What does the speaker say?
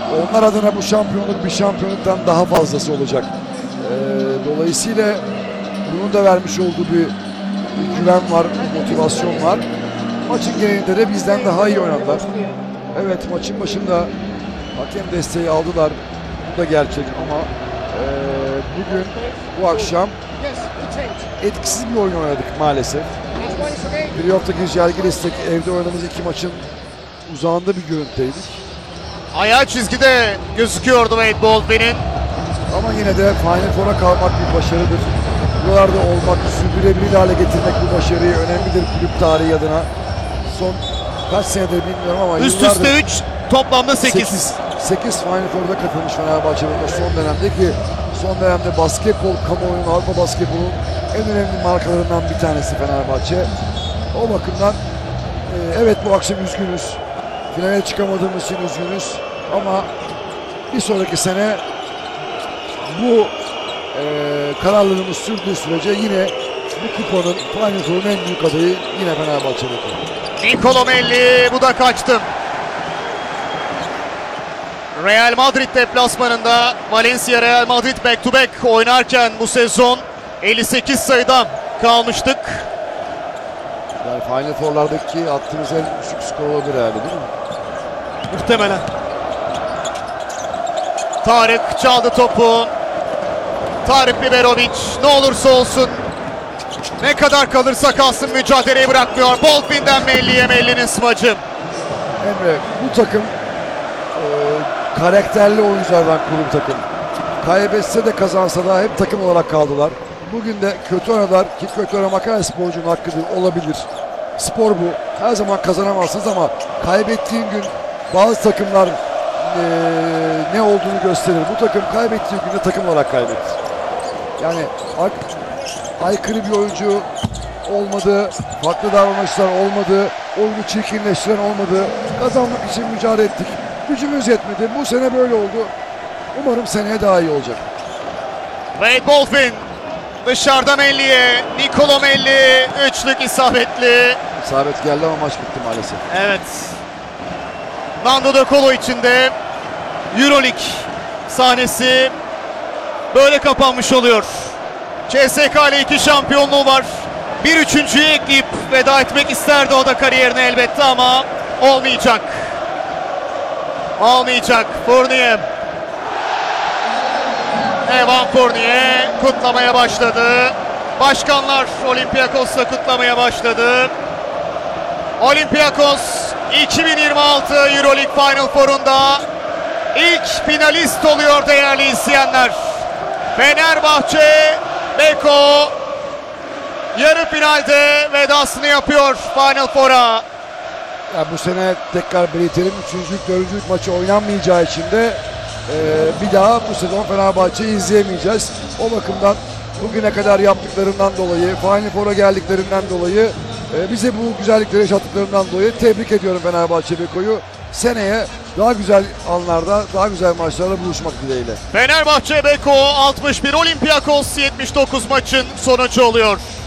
onlar adına bu şampiyonluk bir şampiyonluktan daha fazlası olacak. Dolayısıyla bunun da vermiş olduğu bir güven var, motivasyon var. Maçın genelinde de bizden daha iyi oynadılar. Evet, maçın başında hakem desteği aldılar. Bu da gerçek ama bugün, bu akşam etkisiz bir oyun oynadık maalesef. Playoff'taki Žalgiris'teki evde oynadığımız iki maçın uzağında bir görüntüydük. Ayağı çizgide gözüküyordu Wade Baldwin'in. Ama yine de Final Four'a kalmak bir başarıdır. Buralarda olmak, sürdürülebilir hale getirmek bu başarıyı önemlidir kulüp tarihi adına. Son kaç senedir bilmiyorum ama Üst yıllardır üste 3, toplamda 8. 8 Final Four'da katılmış Fenerbahçe'nin son dönemde ki son dönemde basketbol kamuoyunun, Avrupa basketbolun en önemli markalarından bir tanesi Fenerbahçe. O bakımdan evet, bu akşam üzgünüz. Finale çıkamadığımız için üzgünüz. Ama bir sonraki sene bu kararlılığımız sürdüğü sürece yine bu kupanın, Final Four'un en büyük adayı yine Fenerbahçe'de. Nicolo Melli, bu da kaçtı. Real Madrid deplasmanında Valencia Real Madrid back to back oynarken bu sezon 58 sayıda kalmıştık. Yani Final Four'lardaki attığımız en düşük skor olabilir herhalde, değil mi? Muhtemelen. Tarık çaldı topu. Tarık Biberovic ne olursa olsun, ne kadar kalırsa kalsın mücadeleyi bırakmıyor. Baldwin'den Melli'ye, Melli'nin smacı. Emre, bu takım karakterli oyunculardan kurulu takım. Kaybetse de kazansa da hep takım olarak kaldılar. Bugün de kötü oynadılar ki kötü oynamak her sporcunun hakkıdır, olabilir. Spor bu. Her zaman kazanamazsınız ama kaybettiğin gün bazı takımlar ne olduğunu gösterir. Bu takım kaybettiği günde takım olarak kaybetti. Yani aykırı bir oyuncu olmadı, farklı davranışlar olmadı, oyunu çirkinleştiren olmadı. Kazanmak için mücadele ettik. Gücümüz yetmedi. Bu sene böyle oldu. Umarım seneye daha iyi olacak. Wade Baldwin dışarıda Melli'ye. Nicolo Melli üçlük isabetli. İsabet geldi ama maç bitti maalesef. Evet. Nando De Colo içinde Euroleague sahnesi böyle kapanmış oluyor. CSKA ile 2 şampiyonluğu var. Bir üçüncüyü ekleyip veda etmek isterdi o da kariyerine elbette ama olmayacak. Olmayacak. Fournier. Evan Fournier kutlamaya başladı. Başkanlar Olympiakos'la kutlamaya başladı. Olympiakos 2026 Euroleague Final Four'unda ilk finalist oluyor değerli izleyenler. Fenerbahçe Beko yarı finalde vedasını yapıyor Final Four'a. Ya bu sene tekrar belirtelim, 3. 4. maçı oynanmayacağı için de bir daha bu sezon Fenerbahçe'yi izleyemeyeceğiz. O bakımdan bugüne kadar yaptıklarından dolayı, Final Four'a geldiklerinden dolayı, bize bu güzellikleri yaşattıklarından dolayı tebrik ediyorum Fenerbahçe Beko'yu. Seneye daha güzel anlarda, daha güzel maçlarla buluşmak dileğiyle. Fenerbahçe Beko 61, Olympiakos 79 maçın sonucu oluyor.